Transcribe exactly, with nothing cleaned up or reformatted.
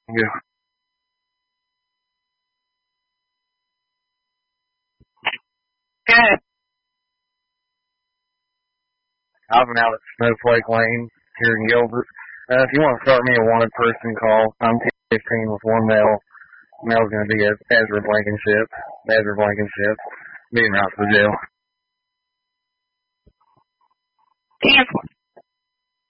Yeah. Good. I've been out at Snowflake Lane here in Gilbert. Uh, if you want to start me a wanted person call, I'm fifteen with one male. Male's going to be Ezra Blankenship. Ezra Blankenship. Being right to the jail. Cancel.